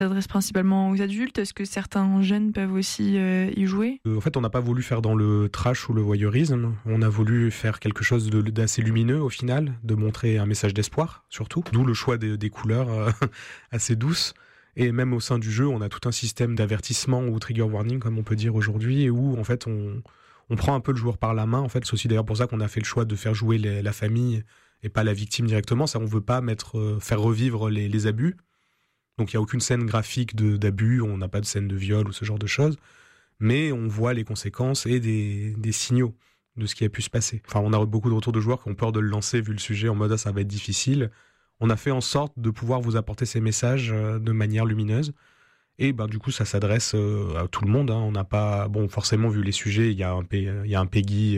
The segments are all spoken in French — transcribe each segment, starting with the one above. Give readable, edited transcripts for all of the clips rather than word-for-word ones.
s'adresse principalement aux adultes. Est-ce que certains jeunes peuvent aussi y jouer ? En fait, on n'a pas voulu faire dans le trash ou le voyeurisme. On a voulu faire quelque chose d'assez lumineux au final, de montrer un message d'espoir surtout. D'où le choix des couleurs assez douces. Et même au sein du jeu, on a tout un système d'avertissement ou trigger warning, comme on peut dire aujourd'hui, où en fait on prend un peu le joueur par la main. En fait, c'est aussi d'ailleurs pour ça qu'on a fait le choix de faire jouer la famille et pas la victime directement. Ça, on veut pas faire revivre les abus. Donc il y a aucune scène graphique d'abus, on n'a pas de scène de viol ou ce genre de choses, mais on voit les conséquences et des signaux de ce qui a pu se passer. Enfin, on a beaucoup de retours de joueurs qui ont peur de le lancer vu le sujet en mode ça va être difficile. On a fait en sorte de pouvoir vous apporter ces messages de manière lumineuse. Et du coup, ça s'adresse à tout le monde. On n'a pas... Bon, forcément, vu les sujets, il y a un PEGI...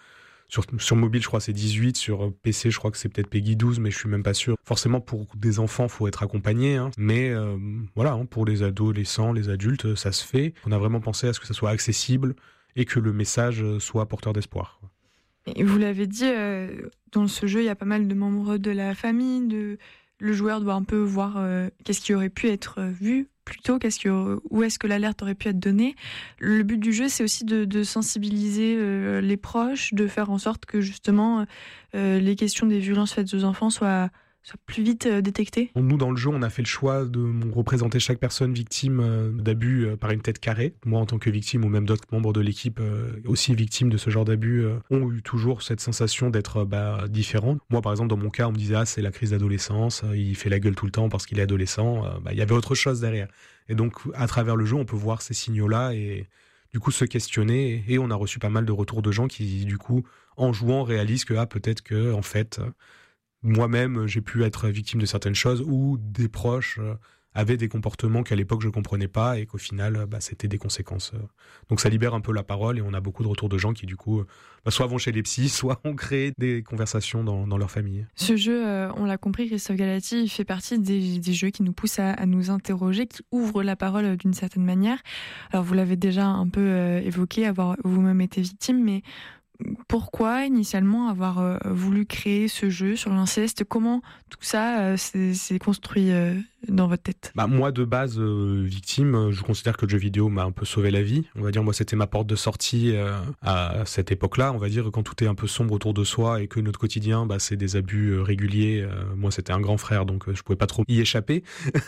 Sur mobile, je crois c'est 18. Sur PC, je crois que c'est peut-être PEGI 12, mais je suis même pas sûr. Forcément, pour des enfants, faut être accompagné. Mais voilà, pour les adolescents, les adultes, ça se fait. On a vraiment pensé à ce que ça soit accessible et que le message soit porteur d'espoir. Et vous l'avez dit, dans ce jeu, il y a pas mal de membres de la famille. Le joueur doit un peu voir qu'est-ce qui aurait pu être vu plus tôt, où est-ce que l'alerte aurait pu être donnée. Le but du jeu, c'est aussi de sensibiliser les proches, de faire en sorte que justement les questions des violences faites aux enfants soient plus vite détectées. Nous, dans le jeu, on a fait le choix de représenter chaque personne victime d'abus par une tête carrée. Moi, en tant que victime, ou même d'autres membres de l'équipe aussi victimes de ce genre d'abus, ont eu toujours cette sensation d'être différents. Moi, par exemple, dans mon cas, on me disait c'est la crise d'adolescence, il fait la gueule tout le temps parce qu'il est adolescent. Il y avait autre chose derrière. Et donc, à travers le jeu, on peut voir ces signaux-là et du coup se questionner. Et on a reçu pas mal de retours de gens qui, du coup, en jouant, réalisent que peut-être que, en fait... moi-même, j'ai pu être victime de certaines choses ou des proches avaient des comportements qu'à l'époque je comprenais pas et qu'au final, c'était des conséquences. Donc ça libère un peu la parole et on a beaucoup de retours de gens qui du coup, soit vont chez les psys, soit ont créé des conversations dans leur famille. Ce jeu, on l'a compris, Christophe Galati, il fait partie des jeux qui nous poussent à nous interroger, qui ouvrent la parole d'une certaine manière. Alors vous l'avez déjà un peu évoqué, avoir vous-même été victime, mais pourquoi initialement avoir voulu créer ce jeu sur l'inceste ? Comment tout ça s'est construit dans votre tête ? Moi, de base, victime, je considère que le jeu vidéo m'a un peu sauvé la vie. On va dire, moi, c'était ma porte de sortie à cette époque-là. On va dire, quand tout est un peu sombre autour de soi et que notre quotidien, c'est des abus réguliers. Moi, c'était un grand frère, donc je pouvais pas trop y échapper.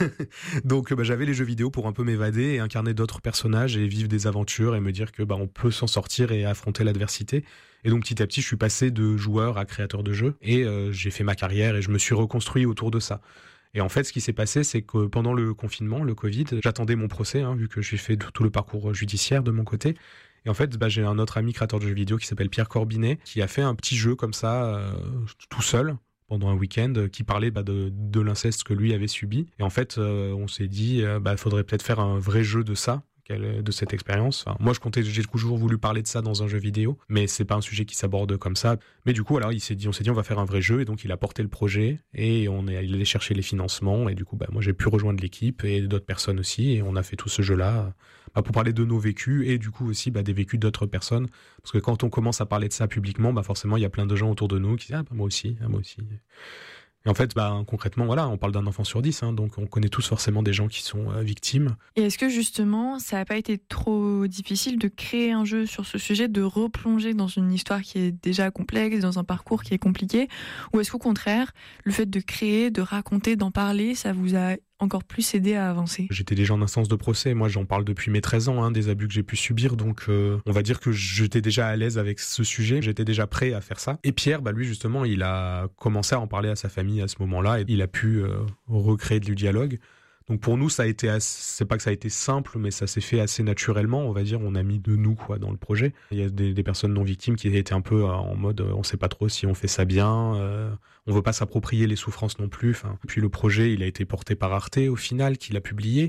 Donc, j'avais les jeux vidéo pour un peu m'évader et incarner d'autres personnages et vivre des aventures et me dire que on peut s'en sortir et affronter l'adversité. Et donc petit à petit, je suis passé de joueur à créateur de jeux et j'ai fait ma carrière et je me suis reconstruit autour de ça. Et en fait, ce qui s'est passé, c'est que pendant le confinement, le Covid, j'attendais mon procès, vu que j'ai fait tout le parcours judiciaire de mon côté. Et en fait, j'ai un autre ami créateur de jeux vidéo qui s'appelle Pierre Corbinet, qui a fait un petit jeu comme ça, tout seul, pendant un week-end, qui parlait de l'inceste que lui avait subi. Et en fait, on s'est dit, faudrait peut-être faire un vrai jeu de ça, de cette expérience. Enfin, moi, j'ai toujours voulu parler de ça dans un jeu vidéo, mais c'est pas un sujet qui s'aborde comme ça. Mais du coup, alors, on s'est dit, on va faire un vrai jeu, et donc il a porté le projet, et il est allé chercher les financements, et du coup, moi, j'ai pu rejoindre l'équipe, et d'autres personnes aussi, et on a fait tout ce jeu-là, pour parler de nos vécus, et du coup aussi, des vécus d'autres personnes. Parce que quand on commence à parler de ça publiquement, forcément, il y a plein de gens autour de nous qui disent, moi aussi. Et en fait, concrètement, on parle d'un enfant sur 10, donc on connaît tous forcément des gens qui sont victimes. Et est-ce que justement, ça n'a pas été trop difficile de créer un jeu sur ce sujet, de replonger dans une histoire qui est déjà complexe, dans un parcours qui est compliqué ? Ou est-ce qu'au contraire, le fait de créer, de raconter, d'en parler, ça vous a encore plus aidé à avancer ? J'étais déjà en instance de procès, moi j'en parle depuis mes 13 ans, des abus que j'ai pu subir, donc on va dire que j'étais déjà à l'aise avec ce sujet, j'étais déjà prêt à faire ça. Et Pierre, lui justement, il a commencé à en parler à sa famille à ce moment-là, et il a pu recréer du dialogue. Donc pour nous, c'est pas que ça a été simple, mais ça s'est fait assez naturellement, on va dire, on a mis de nous dans le projet. Il y a des personnes non victimes qui étaient un peu en mode, on sait pas trop si on fait ça bien, on veut pas s'approprier les souffrances non plus. Puis le projet, il a été porté par Arte au final, qui l'a publié.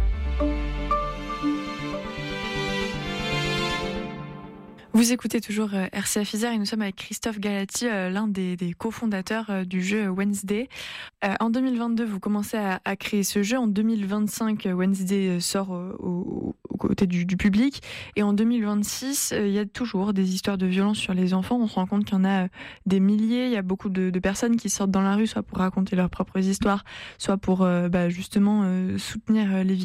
Vous écoutez toujours RCF Isère et nous sommes avec Christophe Galati, l'un des cofondateurs du jeu Wednesday. En 2022, vous commencez à créer ce jeu. En 2025, Wednesday sort au aux côtés du public. Et en 2026, il y a toujours des histoires de violence sur les enfants. On se rend compte qu'il y en a des milliers. Il y a beaucoup de personnes qui sortent dans la rue, soit pour raconter leurs propres histoires, soit pour justement soutenir les victimes